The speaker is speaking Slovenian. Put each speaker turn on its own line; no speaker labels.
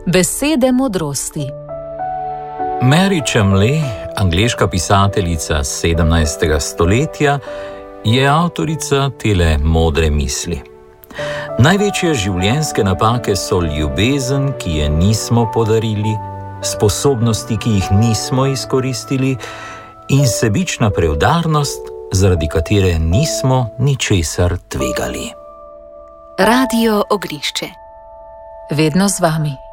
Besede modrosti.
Mary Chamley, angleška pisateljica 17. stoletja, je avtorica tele modre misli. Največje življenjske napake so ljubezen, ki je nismo podarili, sposobnosti, ki jih nismo izkoristili, in sebična preudarnost, zaradi katere nismo ničesar tvegali.
Radio Ognjišče. Vedno z vami.